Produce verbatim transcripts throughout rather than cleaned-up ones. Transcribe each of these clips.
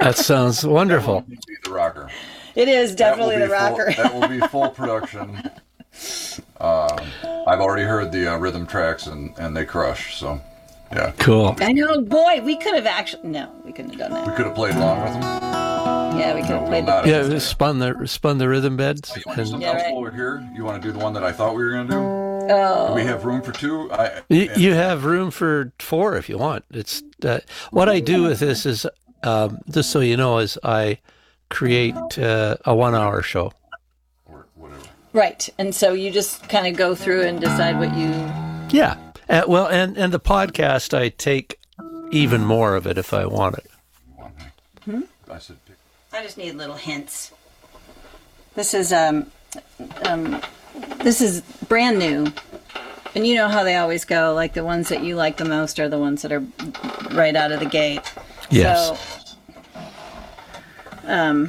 That sounds wonderful. That will be the rocker. It is definitely the rocker. Full, that will be full production. Uh, I've already heard the uh, rhythm tracks, and, and they crush. So, yeah. Cool. I know, boy, we could have actually... No, we couldn't have done that. We could have played along with them. Yeah, we could have No, played... we'll The... Yeah, we spun the spun the rhythm beds. You want to do something Yeah, else right. while we're here? You want to do the one that I thought we were going to do? Oh. Do we have room for two? I, You, you have room for four if you want. It's uh, what I do with this is, um, just so you know, is I create uh, a one-hour show. Or whatever. Right, and so you just kind of go through and decide what you... Yeah. Uh, well, and, and the podcast, I take even more of it if I want it. Hmm? I said pick. I just need little hints. This is um, um, this is brand new, and you know how they always go. Like the ones that you like the most are the ones that are right out of the gate. Yes. So, um,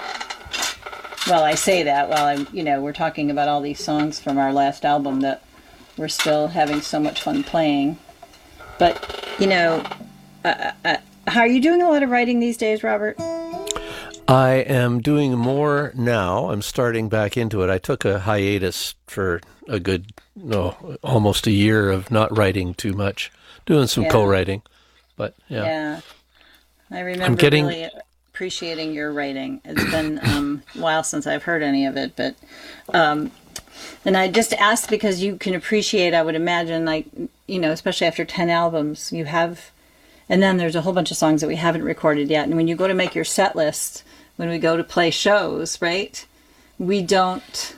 well, I say that while I'm, you know, we're talking about all these songs from our last album that we're still having so much fun playing. But you know, uh, uh, how are you doing a lot of writing these days, Robert? I am doing more now. I'm starting back into it. I took a hiatus for a good, no, almost a year of not writing too much, doing some Yeah. co-writing. But yeah, Yeah, I remember I'm getting- really appreciating your writing. It's been um, a while since I've heard any of it, but um, and I just asked because you can appreciate. I would imagine, like you know, especially after ten albums, you have, and then there's a whole bunch of songs that we haven't recorded yet. And when you go to make your set list, when we go to play shows, right, we don't.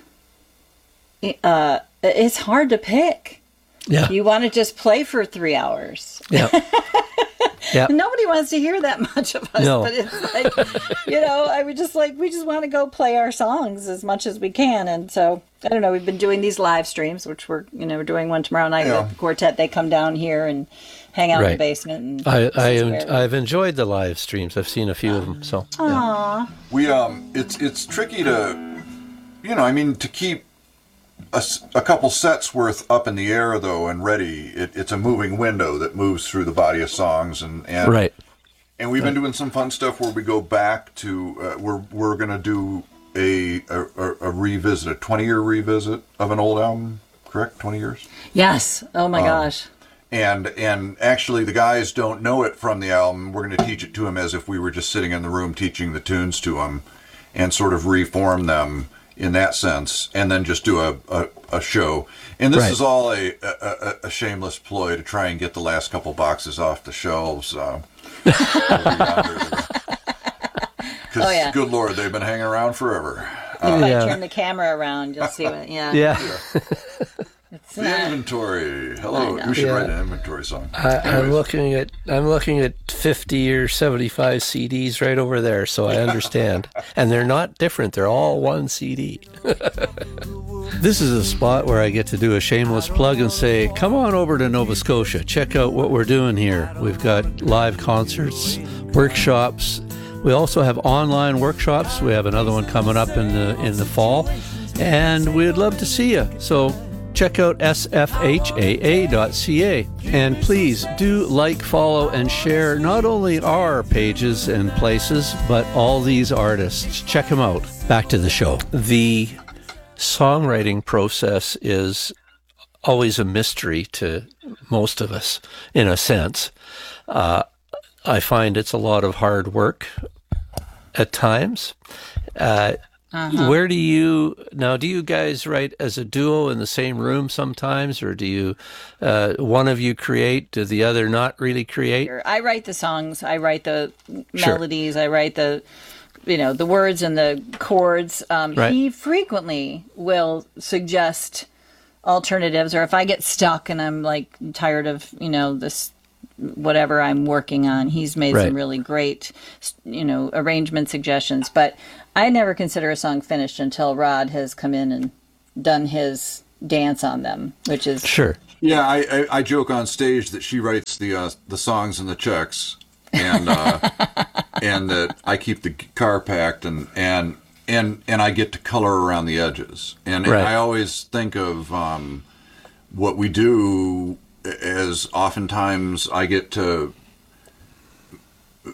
Uh, it's hard to pick. yeah, You want to just play for three hours. yeah, yeah. Nobody wants to hear that much of us, No. but it's like, you know, I would just like, we just want to go play our songs as much as we can. And so, I don't know, we've been doing these live streams, which we're, you know, we're doing one tomorrow night Yeah. with the quartet. They come down here and hang out in Right. the basement. And I, this I is en- where- I've enjoyed the live streams. I've seen a few of them. So yeah. Aw. We um, it's it's tricky to, you know, I mean, to keep a, s- a couple sets worth up in the air though and ready. It, it's a moving window that moves through the body of songs, and and Right. And we've been doing some fun stuff where we go back to uh, we're we're gonna do a a, a a revisit, a twenty year revisit of an old album. Correct, twenty years. Yes. Oh my gosh. And and actually, the guys don't know it from the album. We're going to teach it to them as if we were just sitting in the room teaching the tunes to them, and sort of reform them in that sense, and then just do a, a, a show. And this Right. is all a, a a shameless ploy to try and get the last couple boxes off the shelves. Uh, Because, Oh, yeah. good Lord, they've been hanging around forever. If I yeah. turn the camera around, you'll see what, yeah. Yeah. It's The not, inventory. Hello. I know. We should Yeah. write an inventory song. I, I'm Anyways. looking at I'm looking at fifty or seventy-five C Ds right over there, so I understand. And they're not different; they're all one C D. This is a spot where I get to do a shameless plug and say, "Come on over to Nova Scotia. Check out what we're doing here. We've got live concerts, workshops. We also have online workshops. We have another one coming up in the in the fall, and we'd love to see you. So." Check out s f h a a dot c a, and please do like, follow, and share not only our pages and places, but all these artists. Check them out. Back to the show. The songwriting process is always a mystery to most of us, in a sense. Uh, I find it's a lot of hard work at times. Uh, Uh-huh. Where do you now? Do you guys write as a duo in the same room sometimes, or do you uh, one of you create, do the other not really create? I write the songs. I write the Sure. melodies. I write the, you know, the words and the chords. Um, Right. He frequently will suggest alternatives, or if I get stuck and I'm like tired of, you know, this whatever I'm working on, he's made Right. some really great, you know, arrangement suggestions. But I never consider a song finished until Rod has come in and done his dance on them, which is Sure. Yeah, I, I, I joke on stage that she writes the uh, the songs and the checks, and uh, and that I keep the car packed, and and and and I get to color around the edges. And Right. I always think of um, what we do as oftentimes I get to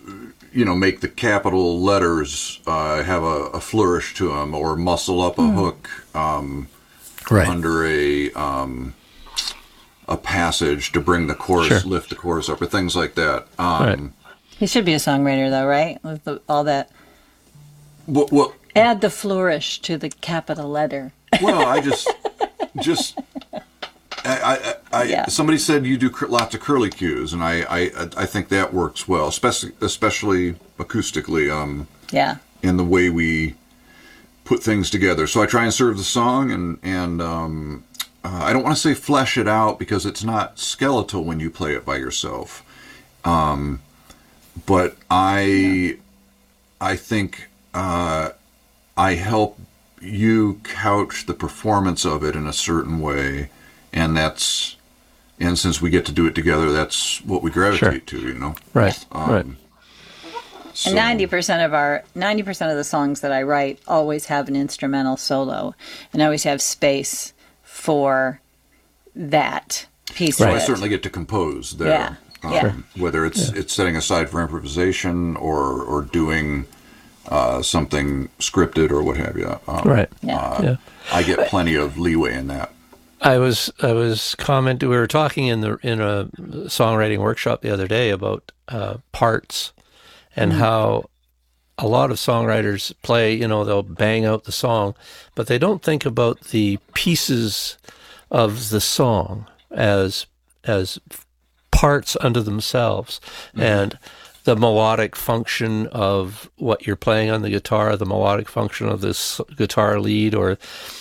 you know, make the capital letters uh, have a, a flourish to them, or muscle up a mm. hook um, right. under a um, a passage to bring the chorus, sure. lift the chorus up, or things like that. Um, right. He should be a songwriter, though, right? With the, all that. Well, well, add the flourish to the capital letter. Well, I just, just, I, I, I yeah. somebody said you do cur- lots of curly cues, and I, I, I think that works well, especially, especially acoustically. Um, yeah. In the way we put things together. So I try and serve the song, and and um, uh, I don't want to say flesh it out because it's not skeletal when you play it by yourself. Um, but I, yeah. I think. Uh, I help you couch the performance of it in a certain way, and that's, and since we get to do it together, that's what we gravitate sure. to, you know? Right, um, right. So. And ninety percent of our, ninety percent of the songs that I write always have an instrumental solo, and I always have space for that piece right. of it. So I certainly get to compose there. Yeah, um, yeah. Whether it's, yeah. it's setting aside for improvisation or, or doing... Uh, something scripted or what have you. Um, right. Yeah. Uh, yeah. I get plenty of leeway in that. I was I was commenting. We were talking in the in a songwriting workshop the other day about uh, parts and mm-hmm. how a lot of songwriters play. You know, they'll bang out the song, but they don't think about the pieces of the song as as parts unto themselves, mm-hmm. and the melodic function of what you're playing on the guitar, the melodic function of this guitar lead, or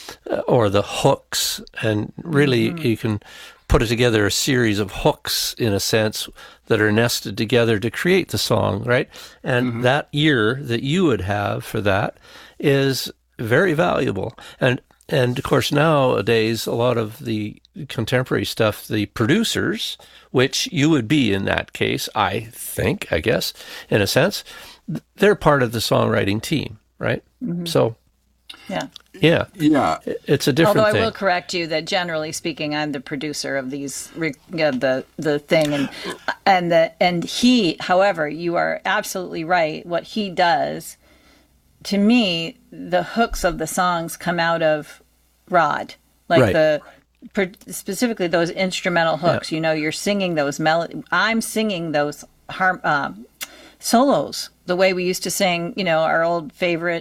or the hooks, and really mm-hmm. you can put it together a series of hooks in a sense that are nested together to create the song, right? And mm-hmm. that ear that you would have for that is very valuable. And and of course nowadays a lot of the contemporary stuff, the producers, which you would be in that case, I think, I guess, in a sense, they're part of the songwriting team, right? Mm-hmm. So, yeah, yeah, yeah, it's a different Although thing. I will correct you that generally speaking, I'm the producer of these, uh, the the thing, and and the and he, however, you are absolutely right. What he does, to me, the hooks of the songs come out of Rod, like right. the. Specifically those instrumental hooks, yeah. you know, you're singing those melody. I'm singing those harm, uh, solos the way we used to sing, you know, our old favorite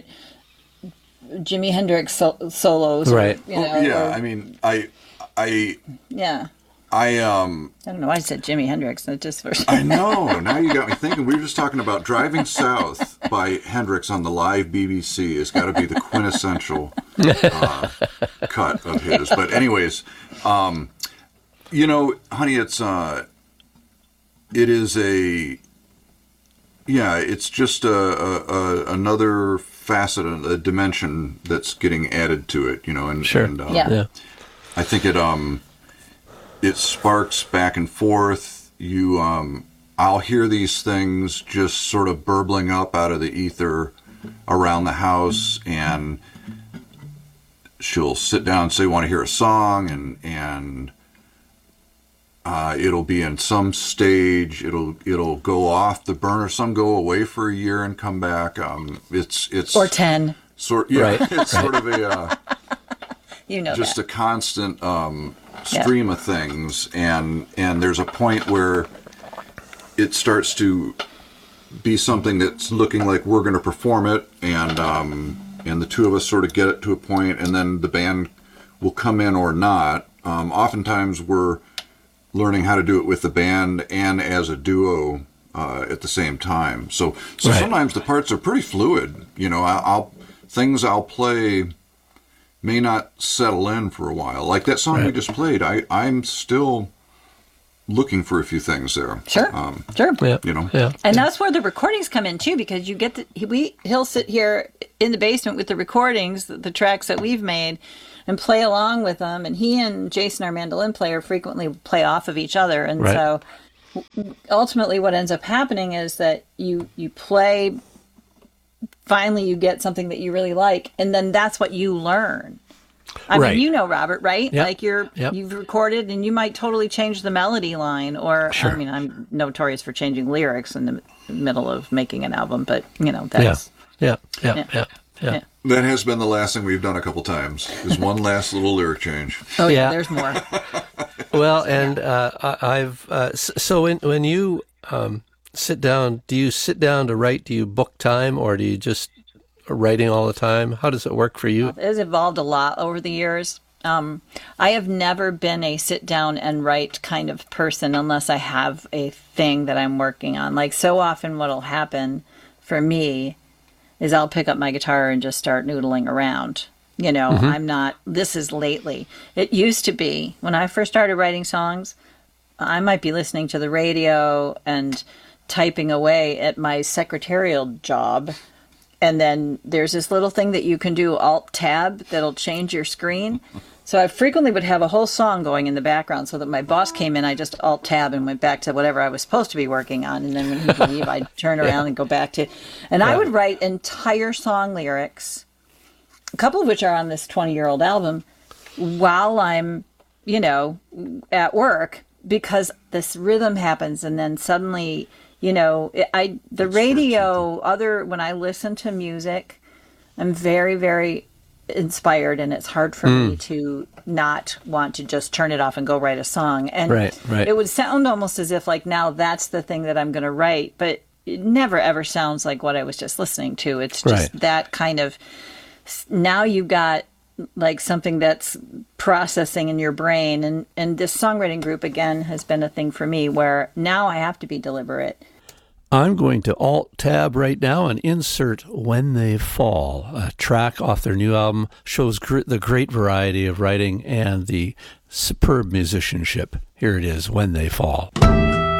Jimi Hendrix so- solos. Right. Or, you know, well, yeah. or, I mean, I, I, yeah. I, um, I don't know why I said Jimi Hendrix. That just for I know. Now you got me thinking. We were just talking about Driving South by Hendrix on the live B B C. It's got to be the quintessential uh, cut of his. But anyways, um, you know, honey, it's uh, it is a yeah, it's just a, a, a another facet, a dimension that's getting added to it. You know, and sure, and, um, yeah. yeah, I think it um. It sparks back and forth. You, um, I'll hear these things just sort of burbling up out of the ether around the house, and she'll sit down and say, "Want to hear a song?" and and uh, it'll be in some stage. It'll it'll go off the burner. Some go away for a year and come back. Um, it's it's or ten. Sort yeah, right. It's sort of a uh, you know just that. a constant. Um, stream yeah. of things, and and there's a point where it starts to be something that's looking like we're going to perform it, and um, and the two of us sort of get it to a point, and then the band will come in or not. Um, oftentimes we're learning how to do it with the band and as a duo uh, at the same time. So so right. sometimes the parts are pretty fluid. You know, I'll, I'll things I'll play may not settle in for a while. Like that song right. we just played, I, I'm still looking for a few things there. Sure, um, sure. Yeah. You know, yeah. And that's where the recordings come in too, because you get the, we he'll sit here in the basement with the recordings, the, the tracks that we've made, and play along with them. And he and Jason, our mandolin player, frequently play off of each other. And right. so ultimately, what ends up happening is that you you play. Finally, you get something that you really like, and then that's what you learn. I Right. mean, you know, Robert, right? Yep. Like you're, Yep. you've recorded and you might totally change the melody line or, Sure. I mean, I'm notorious for changing lyrics in the middle of making an album, but you know, that's, Yeah, yeah, yeah, Yeah. yeah. Yeah. That has been the last thing we've done a couple times. Is one last little lyric change. oh yeah, Yeah. there's more. Well, and uh, I, I've uh, s- so when when you um, sit down, do you sit down to write? Do you book time, or do you just writing all the time? How does it work for you? It has evolved a lot over the years. Um, I have never been a sit down and write kind of person unless I have a thing that I'm working on. Like so often what'll happen for me is I'll pick up my guitar and just start noodling around. You know, Mm-hmm. I'm not, this is lately. It used to be, when I first started writing songs, I might be listening to the radio and typing away at my secretarial job. And then there's this little thing that you can do, Alt-Tab, that'll change your screen. So I frequently would have a whole song going in the background so that my boss came in, I just Alt-Tab and went back to whatever I was supposed to be working on. And then when he'd leave, I'd turn around and go back to... And I would write entire song lyrics, a couple of which are on this twenty-year-old album, while I'm, you know, at work, because this rhythm happens and then suddenly... You know, I the radio, other when I listen to music, I'm very, very inspired, and it's hard for me to not want to just turn it off and go write a song. And Right, right. it would sound almost as if like now that's the thing that I'm going to write, but it never ever sounds like what I was just listening to. It's just Right. that kind of, now you've got like something that's processing in your brain. And, and this songwriting group, again, has been a thing for me where now I have to be deliberate. I'm going to Alt-Tab right now and insert When They Fall, a track off their new album. Shows gr- the great variety of writing and the superb musicianship. Here it is, When They Fall.